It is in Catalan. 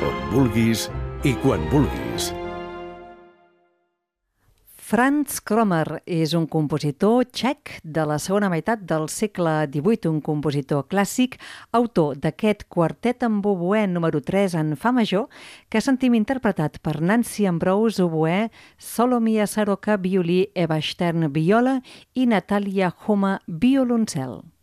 on vulguis i quan vulguis. Franz Kromer és un compositor txec de la segona meitat del segle XVIII, un compositor clàssic, autor d'aquest quartet en oboè número 3 en fa major, que sentim interpretat per Nancy Ambrose, oboè, Solomia Saroka, violí, Eva Stern, viola i Natalia Homa, violoncel.